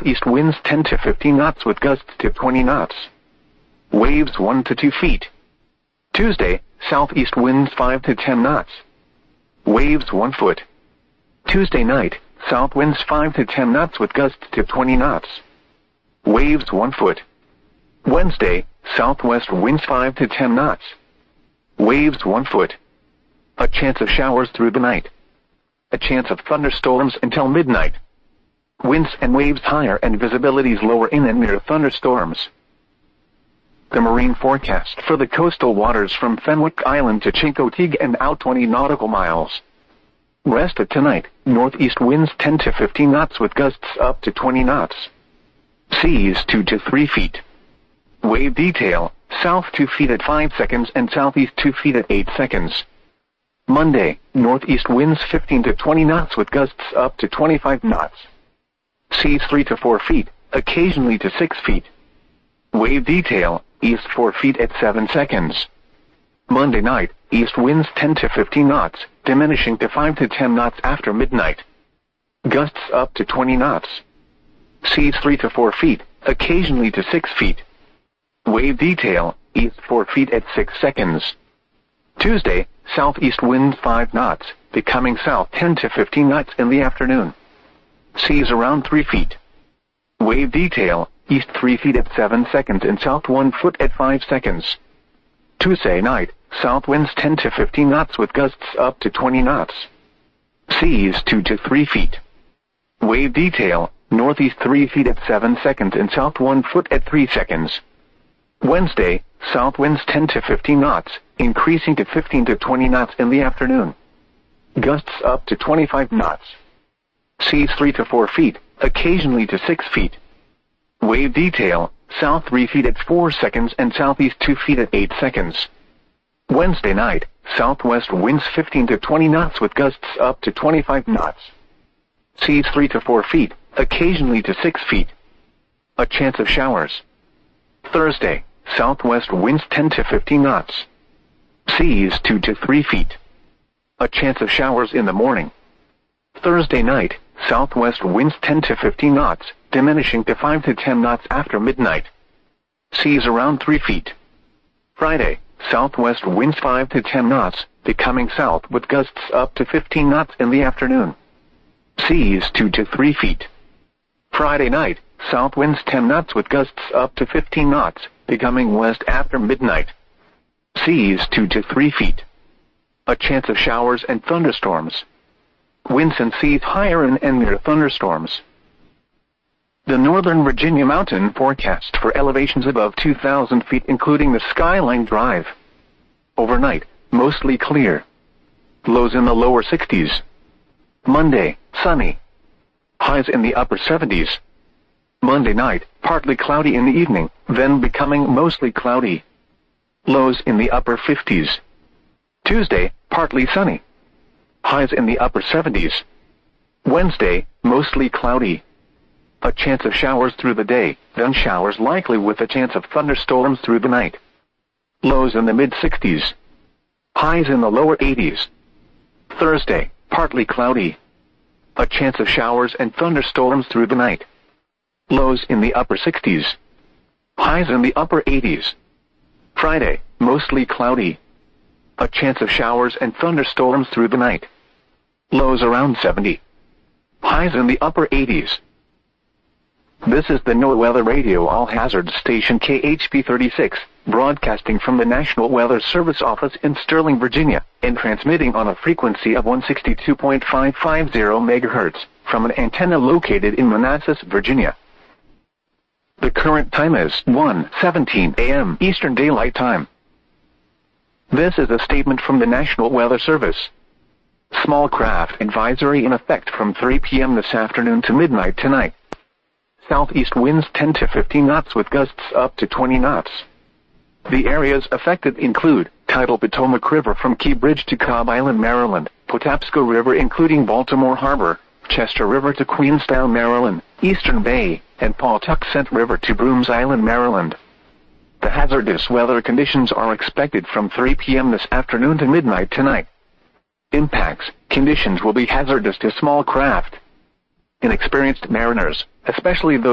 southeast winds 10 to 15 knots with gusts to 20 knots. Waves 1 to 2 feet. Tuesday, southeast winds 5 to 10 knots. Waves 1 foot. Tuesday night, south winds 5 to 10 knots with gusts to 20 knots. Waves 1 foot. Wednesday, southwest winds 5 to 10 knots. Waves 1 foot. A chance of showers through the night. A chance of thunderstorms until midnight. Winds and waves higher and visibilities lower in and near thunderstorms. The marine forecast for the coastal waters from Fenwick Island to Chincoteague and out 20 nautical miles. Rest of tonight, northeast winds 10 to 15 knots with gusts up to 20 knots. Seas 2 to 3 feet. Wave detail, south 2 feet at 5 seconds and southeast 2 feet at 8 seconds. Monday, northeast winds 15 to 20 knots with gusts up to 25 knots. Seas 3 to 4 feet, occasionally to 6 feet. Wave detail, east 4 feet at 7 seconds. Monday night, east winds 10 to 15 knots, diminishing to 5 to 10 knots after midnight. Gusts up to 20 knots. Seas 3 to 4 feet, occasionally to 6 feet. Wave detail, east 4 feet at 6 seconds. Tuesday, southeast winds 5 knots, becoming south 10 to 15 knots in the afternoon. Seas around 3 feet. Wave detail, east 3 feet at 7 seconds and south 1 foot at 5 seconds. Tuesday night, south winds 10 to 15 knots with gusts up to 20 knots. Seas 2 to 3 feet. Wave detail, northeast 3 feet at 7 seconds and south 1 foot at 3 seconds. Wednesday, south winds 10 to 15 knots, increasing to 15 to 20 knots in the afternoon. Gusts up to 25 knots. Seas 3 to 4 feet, occasionally to 6 feet. Wave detail, south 3 feet at 4 seconds and southeast 2 feet at 8 seconds. Wednesday night, southwest winds 15 to 20 knots with gusts up to 25 knots. Seas 3 to 4 feet, occasionally to 6 feet. A chance of showers. Thursday, southwest winds 10 to 15 knots. Seas 2 to 3 feet. A chance of showers in the morning. Thursday night, southwest winds 10 to 15 knots, diminishing to 5 to 10 knots after midnight. Seas around 3 feet. Friday, southwest winds 5 to 10 knots, becoming south with gusts up to 15 knots in the afternoon. Seas 2 to 3 feet. Friday night, south winds 10 knots with gusts up to 15 knots, becoming west after midnight. Seas 2 to 3 feet. A chance of showers and thunderstorms. Winds and seas higher in and near thunderstorms. The Northern Virginia mountain forecast for elevations above 2,000 feet including the Skyline Drive. Overnight, mostly clear. Lows in the lower 60s. Monday, sunny. Highs in the upper 70s. Monday night, partly cloudy in the evening, then becoming mostly cloudy. Lows in the upper 50s. Tuesday, partly sunny. Highs in the upper 70s. Wednesday, mostly cloudy. A chance of showers through the day, then showers likely with a chance of thunderstorms through the night. Lows in the mid-60s. Highs in the lower 80s. Thursday, partly cloudy. A chance of showers and thunderstorms through the night. Lows in the upper 60s. Highs in the upper 80s. Friday, mostly cloudy. A chance of showers and thunderstorms through the night. Lows around 70. Highs in the upper 80s. This is the NOAA Weather Radio All Hazards Station KHP 36, broadcasting from the National Weather Service office in Sterling, Virginia, and transmitting on a frequency of 162.550 MHz from an antenna located in Manassas, Virginia. The current time is 1:17 a.m. Eastern Daylight Time. This is a statement from the National Weather Service. Small craft advisory in effect from 3 p.m. this afternoon to midnight tonight. Southeast winds 10 to 15 knots with gusts up to 20 knots. The areas affected include tidal Potomac River from Key Bridge to Cobb Island, Maryland, Patapsco River including Baltimore Harbor, Chester River to Queenstown, Maryland, Eastern Bay, and Pawtuxet River to Brooms Island, Maryland. The hazardous weather conditions are expected from 3 p.m. this afternoon to midnight tonight. Impacts: conditions will be hazardous to small craft. Inexperienced mariners, especially those